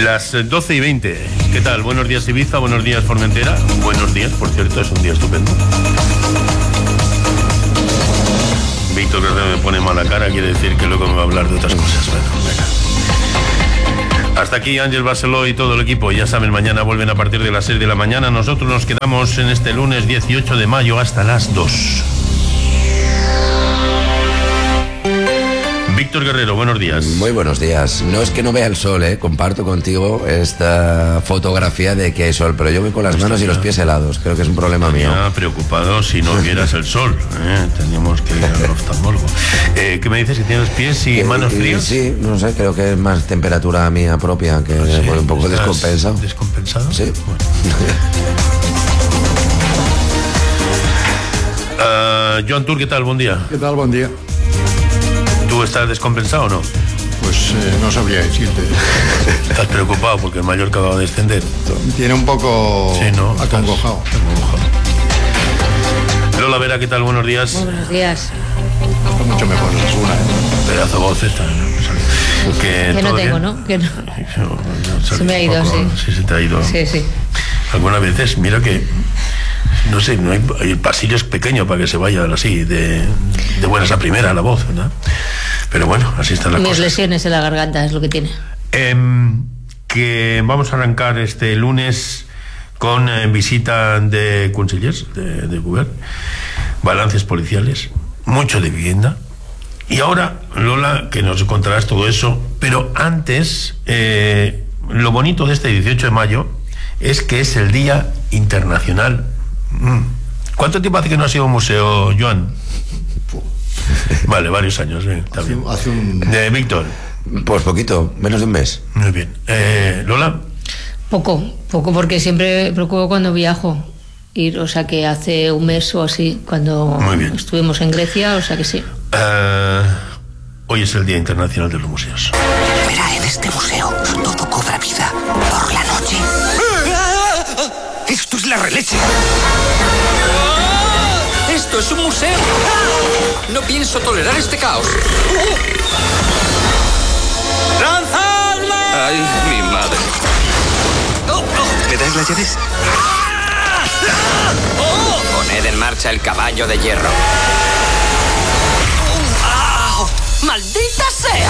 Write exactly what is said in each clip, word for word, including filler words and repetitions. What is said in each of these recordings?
Las doce y veinte. ¿Qué tal? Buenos días Ibiza, buenos días Formentera. Buenos días, por cierto, es un día estupendo. Víctor Guerrero me pone mala cara, quiere decir que luego me va a hablar de otras cosas. Bueno, venga. Hasta aquí Ángel Barceló y todo el equipo. Ya saben, mañana vuelven a partir de las seis de la mañana. Nosotros nos quedamos en este lunes dieciocho de mayo hasta las dos. Víctor Guerrero, buenos días. Muy buenos días. No es que no vea el sol, ¿eh? Comparto contigo esta fotografía de que hay sol, pero yo voy con las manos y los pies helados. Creo que es un problema mío. Preocupado si no vieras el sol, ¿eh? Teníamos que ir al oftalmólogo. Eh, ¿Qué me dices? ¿Que tienes pies y eh, manos frías? Sí, no sé, creo que es más temperatura mía propia, que ¿sí? Voy un poco descompensado. ¿Descompensado? Sí. Bueno. uh, Joan Tur, ¿qué tal? Buen día. ¿Qué tal? Buen día. ¿Tú estás descompensado o no? Pues eh, no sabría decirte. ¿Estás preocupado porque el Mallorca va a descender? Tiene un poco sí, ¿no? acongojado. Lola Vera, ¿qué tal? Buenos días. Muy buenos días. Está mucho mejor la segunda, ¿eh? Pedazo voz esta, ¿no? Que, que no tengo, bien? ¿no? Que no. No, no se me ha ido, poco, sí. Sí, se te ha ido. Sí, sí. Algunas veces, mira que... No sé, no hay, el pasillo es pequeño para que se vaya así, de, de buenas a primera la voz, ¿verdad? Pero bueno, así están las Mis cosas. Mis lesiones en la garganta es lo que tiene. Eh, que vamos a arrancar este lunes con eh, visita de consellers de, de Govern, balances policiales, mucho de vivienda. Y ahora, Lola, que nos contarás todo eso, pero antes, eh, lo bonito de este dieciocho de mayo es que es el Día Internacional. ¿Cuánto tiempo hace que no ha sido un museo, Joan? Vale, varios años. Bien, está bien. Hace un... De Víctor. Pues poquito, menos de un mes. Muy bien. Eh, ¿Lola? Poco, poco porque siempre procuro cuando viajo ir, o sea que hace un mes o así, cuando estuvimos en Grecia, o sea que sí. Uh, hoy es el Día Internacional de los Museos. Verá, en este museo todo cobra vida por la noche. ¡Esto es la releche! ¡Esto es un museo! No pienso tolerar este caos. ¡Lanzadme! ¡Ay, mi madre! Oh, oh. ¿Me das las llaves? Oh. Poned en marcha el caballo de hierro. Oh. ¡Maldita sea!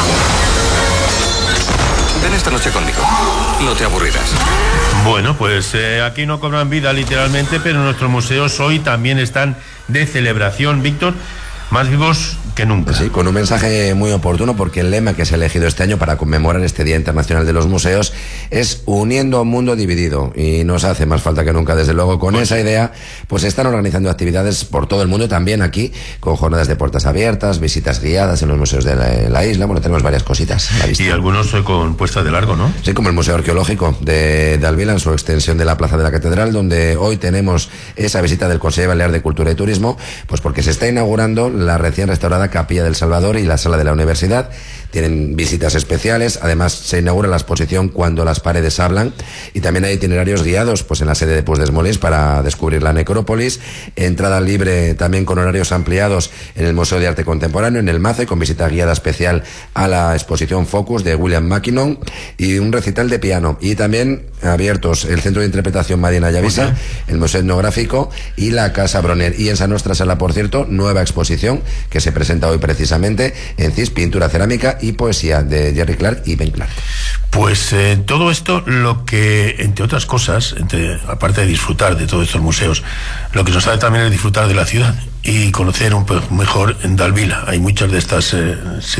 Ven esta noche conmigo. No te aburrirás. Bueno, pues eh, aquí no cobran vida literalmente, pero nuestros museos hoy también están de celebración, Víctor, más vivos que nunca. Sí, con un mensaje muy oportuno, porque el lema que se ha elegido este año para conmemorar este Día Internacional de los Museos es uniendo a un mundo dividido, y nos hace más falta que nunca, desde luego. Con pues esa idea, pues se están organizando actividades por todo el mundo, también aquí, con jornadas de puertas abiertas, visitas guiadas en los museos de la, la isla. Bueno, tenemos varias cositas a la vista. Y algunos con puesta de largo, ¿no? Sí, como el Museo Arqueológico de, de Alvila, en su extensión de la Plaza de la Catedral, donde hoy tenemos esa visita del Consejo Balear de Cultura y Turismo, pues porque se está inaugurando la recién restaurada Capilla del Salvador y la sala de la universidad. Tienen visitas especiales, además se inaugura la exposición Cuando las paredes hablan, y también hay itinerarios guiados pues en la sede de Puig des Molins para descubrir la necrópolis, entrada libre también con horarios ampliados en el Museo de Arte Contemporáneo, en el MACE, con visita guiada especial a la exposición Focus de William Mackinnon y un recital de piano, y también abiertos el Centro de Interpretación Marina Llavisa, okay, el Museo Etnográfico y la Casa Broner. Y en esa nuestra sala, por cierto, nueva exposición que se presenta hoy precisamente en C I S, pintura, cerámica y poesía, de Jerry Clark y Ben Clark. Pues eh, todo esto, lo que, entre otras cosas, entre, aparte de disfrutar de todos estos museos, lo que nos hace también es disfrutar de la ciudad y conocer un poco mejor en Dalvila. Hay muchas de estas eh,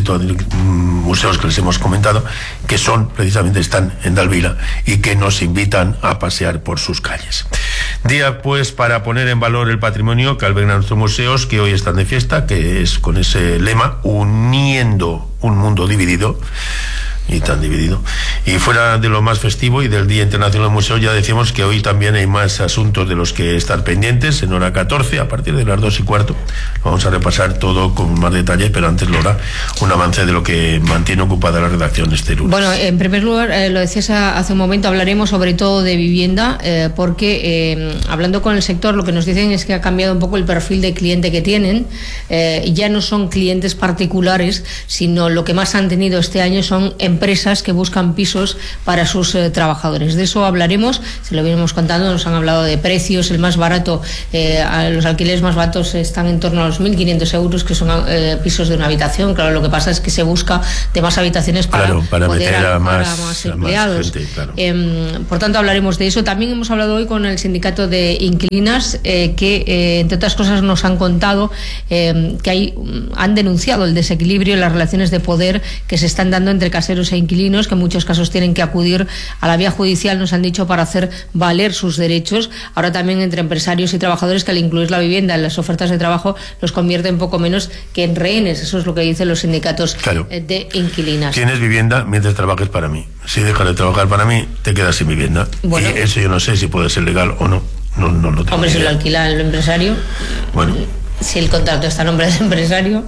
museos que les hemos comentado que son, precisamente, están en Dalvila y que nos invitan a pasear por sus calles. Día, pues, para poner en valor el patrimonio que albergan nuestros museos, que hoy están de fiesta, que es con ese lema, uniendo un mundo dividido, y tan dividido. Y fuera de lo más festivo y del Día Internacional del Museo, ya decimos que hoy también hay más asuntos de los que estar pendientes. En hora catorce, a partir de las dos y cuarto, vamos a repasar todo con más detalle, pero antes, Laura, un avance de lo que mantiene ocupada la redacción este lunes. Bueno, en primer lugar, eh, lo decías hace un momento, hablaremos sobre todo de vivienda, eh, porque eh, hablando con el sector, lo que nos dicen es que ha cambiado un poco el perfil de cliente que tienen. Eh, ya no son clientes particulares, sino lo que más han tenido este año son empresas empresas que buscan pisos para sus eh, trabajadores. De eso hablaremos, se lo venimos contando, nos han hablado de precios, el más barato, eh, a los alquileres más baratos están en torno a los mil quinientos euros, que son eh, pisos de una habitación. Claro, lo que pasa es que se busca de más habitaciones para, claro, para poder meter a, a, más, a más a empleados. Más gente, claro. eh, por tanto, hablaremos de eso. También hemos hablado hoy con el sindicato de inquilinas, eh, que eh, entre otras cosas nos han contado eh, que hay, han denunciado el desequilibrio en las relaciones de poder que se están dando entre caseros e inquilinos, que en muchos casos tienen que acudir a la vía judicial, nos han dicho, para hacer valer sus derechos. Ahora también entre empresarios y trabajadores, que al incluir la vivienda en las ofertas de trabajo los convierten poco menos que en rehenes. Eso es lo que dicen los sindicatos, claro, de inquilinas. Tienes vivienda mientras trabajes para mí. Si dejas de trabajar para mí, te quedas sin vivienda. Bueno, y eso yo no sé si puede ser legal o no. No, no, no tengo Hombre, idea. si lo alquila el empresario, bueno, si el contrato está a nombre del empresario.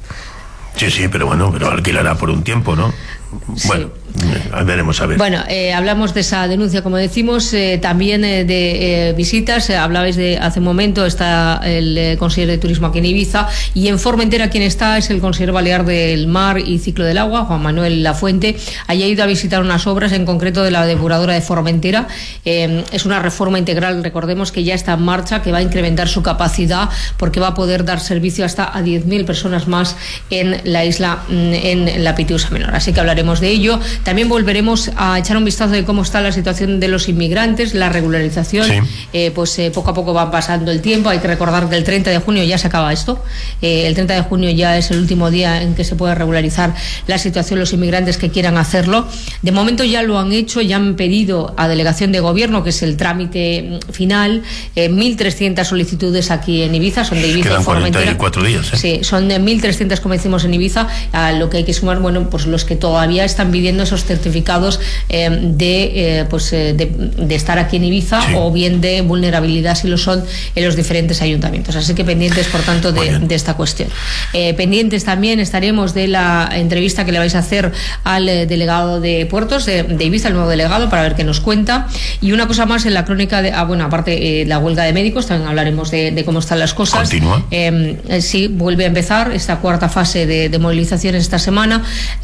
Sí, sí, pero bueno, pero alquilará por un tiempo, ¿no? Sí. Bueno, veremos a ver. Bueno, eh, hablamos de esa denuncia, como decimos, eh, también eh, de eh, visitas. Eh, hablabais de hace un momento, está el eh, consejero de turismo aquí en Ibiza, y en Formentera quien está es el consejero balear del mar y ciclo del agua, Juan Manuel Lafuente. Allí ha ido a visitar unas obras, en concreto de la depuradora de Formentera. Eh, es una reforma integral, recordemos, que ya está en marcha, que va a incrementar su capacidad porque va a poder dar servicio hasta a diez mil personas más en la isla, en la Pitiusa Menor. Así que hablaremos de ello. También volveremos a echar un vistazo de cómo está la situación de los inmigrantes, la regularización. Sí. Eh, pues eh, poco a poco va pasando el tiempo. Hay que recordar que el treinta de junio ya se acaba esto. Eh, el treinta de junio ya es el último día en que se puede regularizar la situación los inmigrantes que quieran hacerlo. De momento ya lo han hecho, ya han pedido a delegación de gobierno, que es el trámite final, eh, mil trescientas solicitudes aquí en Ibiza, son de Ibiza. Quedan y Formentera. cuarenta y cuatro días. ¿eh? Sí, son de mil trescientas, como decimos, en Ibiza, a lo que hay que sumar, bueno, pues los que todavía están pidiendo esos certificados eh, de, eh, pues, eh, de, de estar aquí en Ibiza, sí, o bien de vulnerabilidad, si lo son, en los diferentes ayuntamientos. Así que pendientes, por tanto, de, de esta cuestión. Eh, pendientes también estaremos de la entrevista que le vais a hacer al eh, delegado de Puertos de, de Ibiza, el nuevo delegado, para ver qué nos cuenta. Y una cosa más en la crónica de, ah, bueno, aparte eh, la huelga de médicos, también hablaremos de, de cómo están las cosas. Continúa. Eh, eh, sí, vuelve a empezar esta cuarta fase de, de movilizaciones esta semana.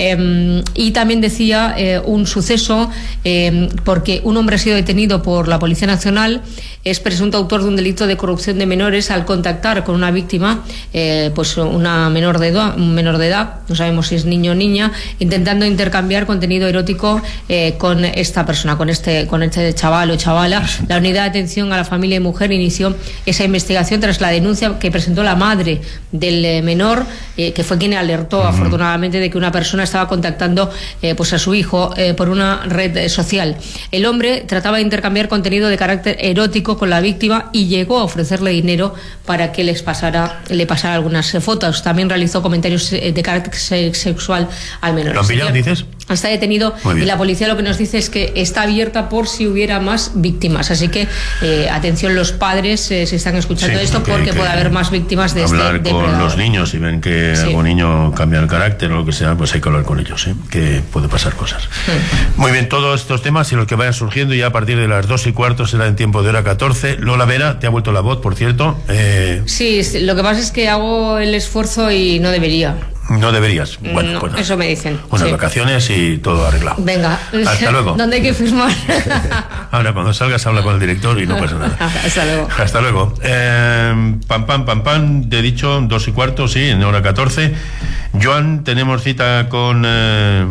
Eh, y también decía eh, un suceso, eh, porque un hombre ha sido detenido por la Policía Nacional, es presunto autor de un delito de corrupción de menores al contactar con una víctima, eh, pues una menor de edad, un menor de edad, no sabemos si es niño o niña, intentando intercambiar contenido erótico eh, con esta persona, con este, con este chaval o chavala. La Unidad de Atención a la Familia y Mujer inició esa investigación tras la denuncia que presentó la madre del eh, menor, eh, que fue quien alertó, uh-huh, afortunadamente, de que una persona estaba contactando eh, pues a su hijo eh, por una red eh, social. El hombre trataba de intercambiar contenido de carácter erótico con la víctima y llegó a ofrecerle dinero para que les pasara, le pasara algunas eh, fotos. También realizó comentarios eh, de carácter sexual al menor. ¿Lo han pillado, dices? Está detenido y la policía lo que nos dice es que está abierta por si hubiera más víctimas. Así que eh, atención los padres eh, si están escuchando, sí, esto, porque puede haber más víctimas de hablar este con depredador. Los niños, si ven que sí, algún niño cambia el carácter o lo que sea, pues hay que hablar con ellos, ¿eh? Que puede pasar cosas. Sí. Muy bien, todos estos temas y los que vayan surgiendo ya a partir de las dos y cuarto será en tiempo de hora catorce. Lola Vera, te ha vuelto la voz, por cierto. Eh... Sí, lo que pasa es que hago el esfuerzo y no debería. No deberías. Bueno, no, pues eso me dicen. Unas sí. vacaciones y todo arreglado. Venga. Hasta luego. ¿Dónde hay que firmar? Ahora, cuando salgas, habla con el director y no pasa nada. Hasta luego. Hasta luego. Eh, pam, pam, pam, pam. Te he dicho dos y cuarto, sí, en hora catorce. Joan, tenemos cita con... Eh,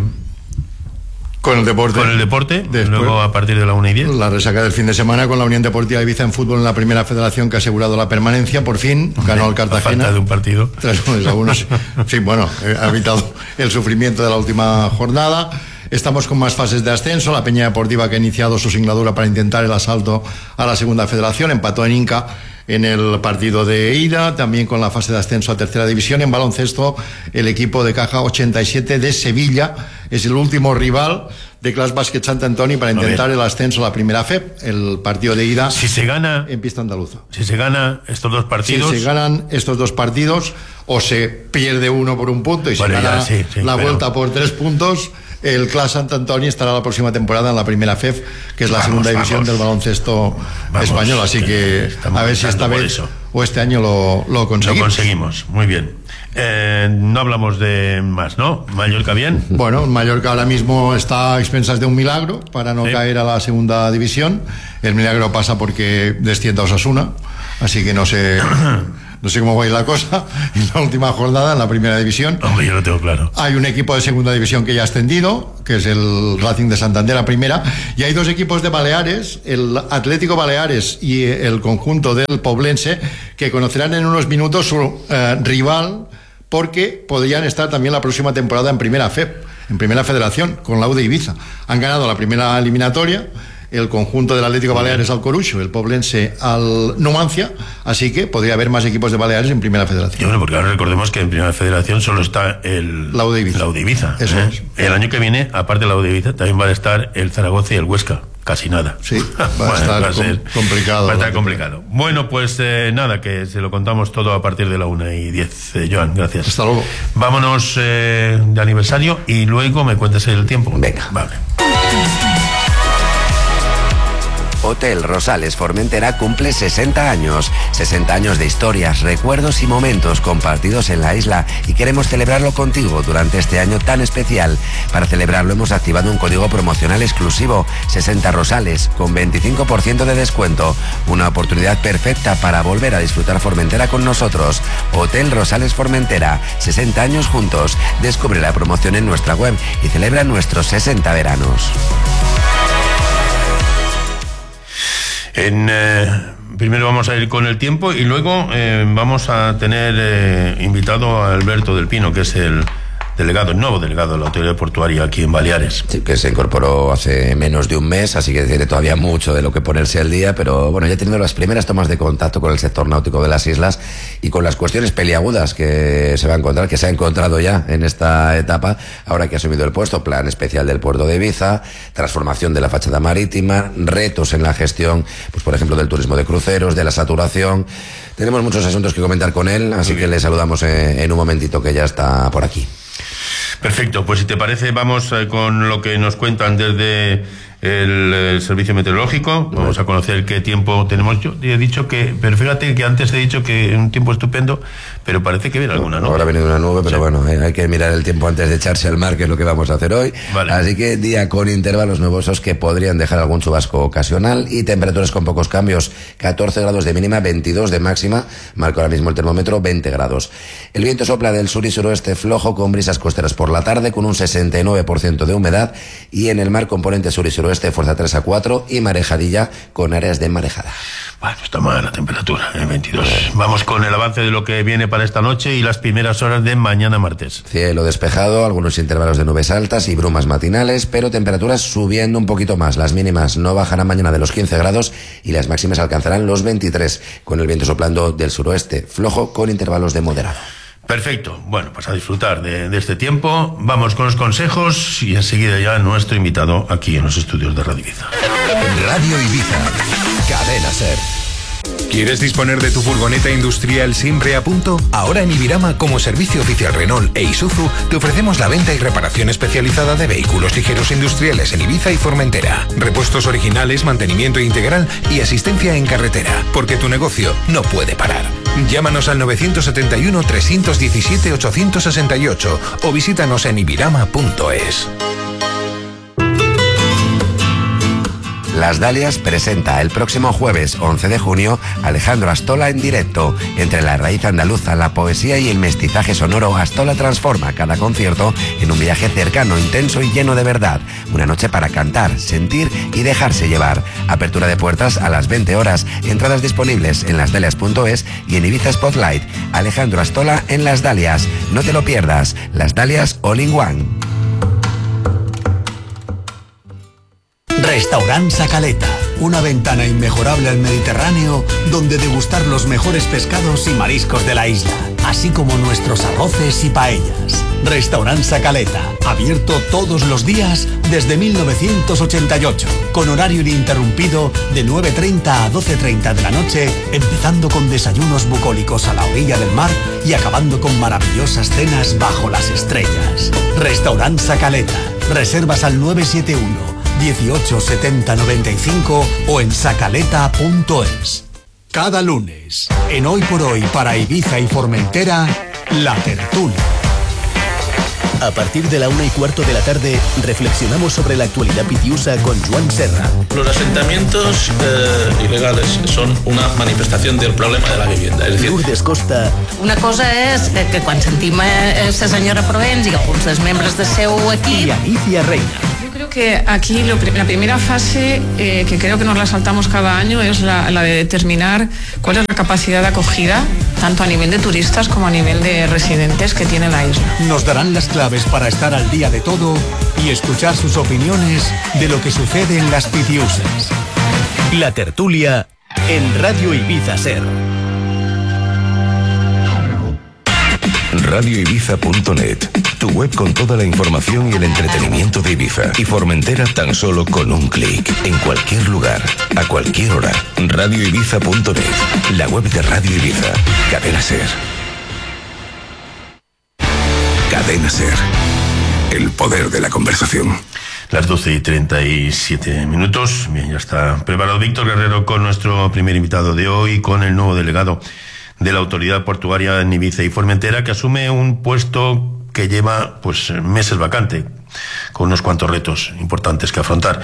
Con el deporte. Con el deporte, Después, luego a partir de la una y diez. La resaca del fin de semana con la Unión Deportiva Ibiza en fútbol en la primera federación que ha asegurado la permanencia. Por fin ganó el Cartagena. A falta de un partido. Tras unos algunos. Sí, bueno, ha evitado el sufrimiento de la última jornada. Estamos con más fases de ascenso. La Peña Deportiva, que ha iniciado su singladura para intentar el asalto a la segunda federación, empató en Inca en el partido de ida, también con la fase de ascenso a tercera división. En baloncesto, el equipo de Caja ochenta y siete de Sevilla es el último rival de Clas Básquet Sant Antoni para intentar el ascenso a la primera F E P. El partido de ida, si se gana en pista andaluza. Si se gana estos dos partidos, si se ganan estos dos partidos, o se pierde uno por un punto y bueno, se gana ya, sí, sí, la pero... vuelta por tres puntos, el Clas Sant Antoni estará la próxima temporada en la primera F E P, que es la vamos, segunda división vamos. del baloncesto vamos, español. Así que a ver si esta vez o este año lo, lo conseguimos. Lo conseguimos, muy bien. Eh, no hablamos de más, ¿no? Mallorca bien. Bueno, Mallorca ahora mismo está a expensas de un milagro para no sí. caer a la segunda división. El milagro pasa porque descienda Osasuna, así que no sé... No sé cómo va a ir la cosa en la última jornada en la primera división. Hombre, yo lo tengo claro. Hay un equipo de segunda división que ya ha ascendido, que es el Racing de Santander a primera, y hay dos equipos de Baleares, el Atlético Baleares y el conjunto del Poblense, que conocerán en unos minutos su eh, rival, porque podrían estar también la próxima temporada en primera F E P, en primera federación, con la U de Ibiza. Han ganado la primera eliminatoria, el conjunto del Atlético Baleares al Corucho, el Poblense al Numancia, así que podría haber más equipos de Baleares en primera federación. Y bueno, porque ahora recordemos que en primera federación solo está el la U de Ibiza. La U de Ibiza, Eso ¿eh? es. El año que viene, aparte de la U de Ibiza, también van a estar el Zaragoza y el Huesca. Casi nada. Sí, va a estar va a ser, complicado. Va a estar complicado. Bueno, pues eh, nada, que se lo contamos todo a partir de la una y diez. Eh, Joan, gracias. Hasta luego. Vámonos eh, de aniversario y luego me cuentas el tiempo. Venga. Vale. Hotel Rosales Formentera cumple sesenta años. sesenta años de historias, recuerdos y momentos compartidos en la isla, y queremos celebrarlo contigo durante este año tan especial. Para celebrarlo hemos activado un código promocional exclusivo, sesenta Rosales, con veinticinco por ciento de descuento. Una oportunidad perfecta para volver a disfrutar Formentera con nosotros. Hotel Rosales Formentera, sesenta años juntos. Descubre la promoción en nuestra web y celebra nuestros sesenta veranos. En, eh, primero vamos a ir con el tiempo y luego eh, vamos a tener eh, invitado a Alberto del Pino, que es el delegado, el nuevo delegado de la Autoridad Portuaria aquí en Baleares. Sí, que se incorporó hace menos de un mes, así que tiene todavía mucho de lo que ponerse al día, pero bueno, ya ha tenido las primeras tomas de contacto con el sector náutico de las islas y con las cuestiones peliagudas que se va a encontrar, que se ha encontrado ya en esta etapa, ahora que ha asumido el puesto, plan especial del puerto de Ibiza, transformación de la fachada marítima, retos en la gestión, pues por ejemplo, del turismo de cruceros, de la saturación. Tenemos muchos asuntos que comentar con él, así que le saludamos en, en un momentito, que ya está por aquí. Perfecto, pues si te parece vamos eh, con lo que nos cuentan desde el, el servicio meteorológico. Vamos a conocer qué tiempo tenemos. Yo he dicho que, pero fíjate que antes he dicho que un tiempo estupendo, pero parece que viene alguna nube. Ahora ha venido una nube, pero sí. bueno, eh, hay que mirar el tiempo antes de echarse al mar, que es lo que vamos a hacer hoy. Vale. Así que día con intervalos nubosos que podrían dejar algún chubasco ocasional y temperaturas con pocos cambios. catorce grados de mínima, veintidós de máxima. Marca ahora mismo el termómetro veinte grados. El viento sopla del sur y suroeste flojo con brisas costeras por la tarde, con un sesenta y nueve por ciento de humedad, y en el mar componente sur y suroeste fuerza tres a cuatro y marejadilla con áreas de marejada. Bueno, está mala la temperatura, en veintidós. Vamos con el avance de lo que viene para esta noche y las primeras horas de mañana martes. Cielo despejado, algunos intervalos de nubes altas y brumas matinales, pero temperaturas subiendo un poquito más. Las mínimas no bajarán mañana de los quince grados y las máximas alcanzarán los veintitrés, con el viento soplando del suroeste flojo con intervalos de moderado. Perfecto, bueno, pues a disfrutar de, de este tiempo. Vamos con los consejos y enseguida ya nuestro invitado aquí en los estudios de Radio Ibiza. Radio Ibiza, Cadena Ser. ¿Quieres disponer de tu furgoneta industrial siempre a punto? Ahora en Ibirama, como servicio oficial Renault e Isuzu, te ofrecemos la venta y reparación especializada de vehículos ligeros industriales en Ibiza y Formentera. Repuestos originales, mantenimiento integral y asistencia en carretera, porque tu negocio no puede parar. Llámanos al nueve siete uno, tres uno siete, ocho seis ocho o visítanos en ibirama punto es. Las Dalias presenta el próximo jueves once de junio Alejandro Astola en directo. Entre la raíz andaluza, la poesía y el mestizaje sonoro, Astola transforma cada concierto en un viaje cercano, intenso y lleno de verdad. Una noche para cantar, sentir y dejarse llevar. Apertura de puertas a las veinte horas. Entradas disponibles en lasdalias punto es y en Ibiza Spotlight. Alejandro Astola en Las Dalias. No te lo pierdas. Las Dalias All in One. Restaurant Sacaleta, una ventana inmejorable al Mediterráneo donde degustar los mejores pescados y mariscos de la isla, así como nuestros arroces y paellas. Restaurant Sacaleta, abierto todos los días desde mil novecientos ochenta y ocho, con horario ininterrumpido de nueve treinta a doce treinta de la noche, empezando con desayunos bucólicos a la orilla del mar y acabando con maravillosas cenas bajo las estrellas. Restaurant Sacaleta, reservas al nueve siete uno, dieciocho setenta noventa y cinco o en sacaleta punto es. Cada lunes, en Hoy por Hoy para Ibiza y Formentera, La Tertulia. A partir de la una y cuarto de la tarde, reflexionamos sobre la actualidad pitiusa con Joan Serra. Los asentamientos eh, ilegales son una manifestación del problema de la vivienda. Es decir, Lourdes Costa. Una cosa és que, que quan sentim a la senyora Provens i alguns dels membres del seu equip... Y Alicia Reina. Yo creo que aquí lo, la primera fase, eh, que creo que nos la saltamos cada año, es la, la de determinar cuál es la capacidad de acogida, tanto a nivel de turistas como a nivel de residentes que tiene la isla. Nos darán las claves para estar al día de todo y escuchar sus opiniones de lo que sucede en las Pitiusas. La Tertulia en Radio Ibiza Ser. radio ibiza punto net, tu web con toda la información y el entretenimiento de Ibiza y Formentera tan solo con un clic, en cualquier lugar, a cualquier hora. radio ibiza punto net, la web de Radio Ibiza. Cadena Ser. Cadena Ser. El poder de la conversación. Las doce y treinta y siete minutos. Bien, ya está preparado Víctor Guerrero con nuestro primer invitado de hoy, con el nuevo delegado de la Autoridad Portuaria en Ibiza y Formentera, que asume un puesto que lleva pues meses vacante, con unos cuantos retos importantes que afrontar.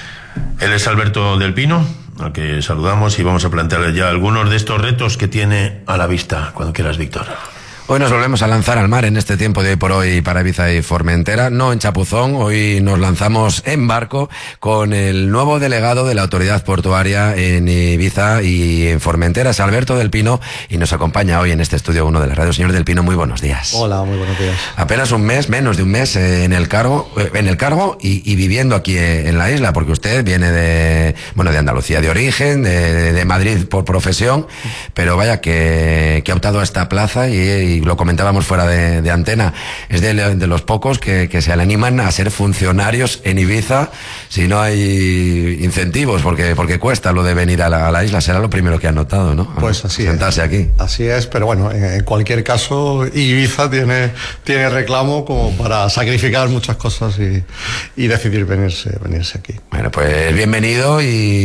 Él es Alberto del Pino, al que saludamos, y vamos a plantearle ya algunos de estos retos que tiene a la vista. Cuando quieras, Víctor. Hoy nos volvemos a lanzar al mar en este tiempo de hoy por hoy para Ibiza y Formentera, no en chapuzón, hoy nos lanzamos en barco con el nuevo delegado de la Autoridad Portuaria en Ibiza y en Formentera, es Alberto del Pino, y nos acompaña hoy en este estudio uno de la radio. Señor del Pino, muy buenos días. Hola, muy buenos días. Apenas un mes, menos de un mes eh, en el cargo, eh, en el cargo y, y viviendo aquí eh, en la isla, porque usted viene de, bueno, de Andalucía de origen, de, de Madrid por profesión, pero vaya que, que ha optado a esta plaza y, y lo comentábamos fuera de, de antena, es de, de los pocos que, que se le animan a ser funcionarios en Ibiza si no hay incentivos, porque porque cuesta lo de venir a la, a la isla. Será lo primero que han notado, ¿no? Pues así sentarse es. aquí. Así es, pero bueno, en, en cualquier caso, Ibiza tiene, tiene reclamo como para sacrificar muchas cosas y, y decidir venirse, venirse aquí. Bueno, pues bienvenido,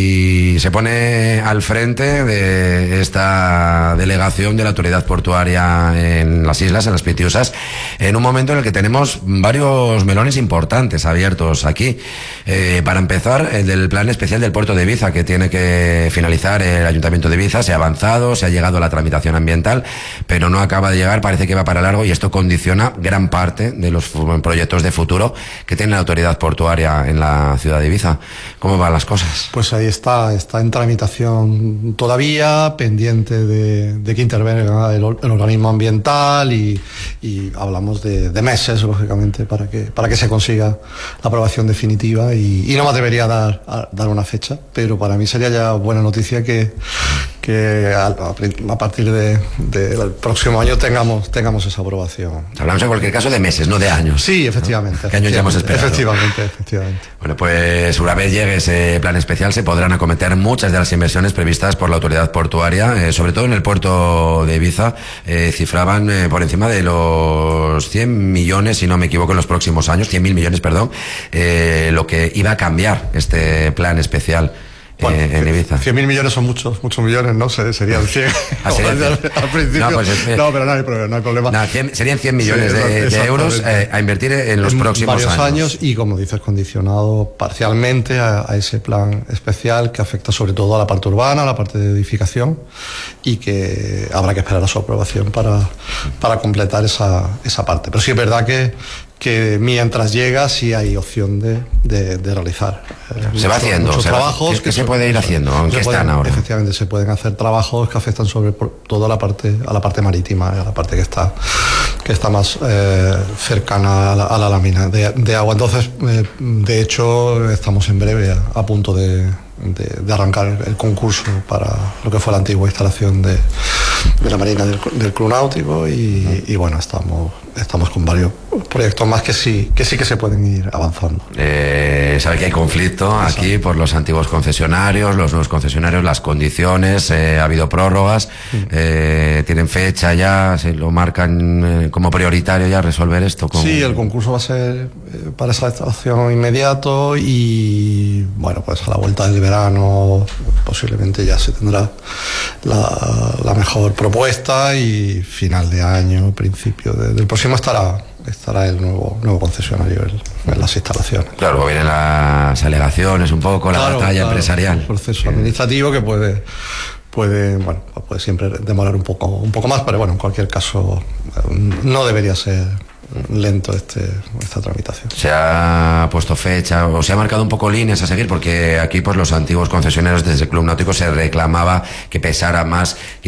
y se pone al frente de esta delegación de la Autoridad Portuaria en las islas, en las Pitiusas, en un momento en el que tenemos varios melones importantes abiertos aquí. Eh, para empezar, el del plan especial del puerto de Ibiza, que tiene que finalizar el Ayuntamiento de Ibiza. Se ha avanzado, se ha llegado a la tramitación ambiental, pero no acaba de llegar, parece que va para largo, y esto condiciona gran parte de los proyectos de futuro que tiene la Autoridad Portuaria en la ciudad de Ibiza. ¿Cómo van las cosas? Pues ahí está, está en tramitación todavía, pendiente de, de que intervenga el, el organismo ambiental, y, y hablamos de, de meses, lógicamente, para que, para que se consiga la aprobación definitiva, y, y no me atrevería a dar, a dar una fecha, pero para mí sería ya buena noticia que, que a, a partir de, de, del próximo año tengamos, tengamos esa aprobación. Hablamos en cualquier caso de meses, no de años. Sí, efectivamente. ¿no? ¿Qué años ya hemos esperado? Efectivamente, efectivamente. Bueno, pues una vez llegue ese plan especial se podrán acometer muchas de las inversiones previstas por la Autoridad Portuaria, eh, sobre todo en el puerto de Ibiza. Eh, cifraban eh, por encima de los cien millones, si no me equivoco, en los próximos años, cien mil millones, perdón, eh, lo que iba a cambiar este plan especial. Bueno, eh, en Ibiza. cien mil millones son muchos, muchos millones, ¿no? Serían cien. Ah, serían cien. Al principio. No, pues es, no, pero no hay problema. No hay problema. No, cien, serían cien millones sí, de, de euros eh, a invertir en los en próximos varios años. años. Y, como dices, condicionado parcialmente a, a ese plan especial que afecta sobre todo a la parte urbana, a la parte de edificación, y que habrá que esperar a su aprobación para, para completar esa, esa parte. Pero sí es verdad que que mientras llega sí hay opción de, de, de realizar. Eh, se mucho, va haciendo, muchos se trabajos va, que, que se puede ir haciendo, aunque están pueden, ahora. Efectivamente, se pueden hacer trabajos que afectan sobre todo a la parte, a la parte marítima, a la parte que está, que está más eh, cercana a la, a la lámina de, de agua. Entonces, eh, de hecho, estamos en breve a, a punto de, de, de arrancar el concurso para lo que fue la antigua instalación de, de la Marina del, del Club Náutico, y, y bueno, estamos, estamos con varios proyectos más que sí, que sí que se pueden ir avanzando. Eh, sabe que hay conflicto aquí por los antiguos concesionarios, los nuevos concesionarios, las condiciones, eh, ha habido prórrogas, eh, tienen fecha ya, se lo marcan eh, como prioritario ya resolver esto. Con... Sí, el concurso va a ser eh, para esa instalación inmediato y bueno, pues a la vuelta del verano posiblemente ya se tendrá la, la mejor propuesta y final de año, principio de, del próximo estará estará el nuevo nuevo concesionario en, en las instalaciones. Claro, vienen las alegaciones un poco, la claro, batalla claro, empresarial. El proceso administrativo que puede puede bueno puede siempre demorar un poco un poco más, pero bueno, en cualquier caso no debería ser lento este esta tramitación. Se ha puesto fecha o se ha marcado un poco líneas a seguir, porque aquí pues los antiguos concesionarios desde el Club Náutico se reclamaba que pesara más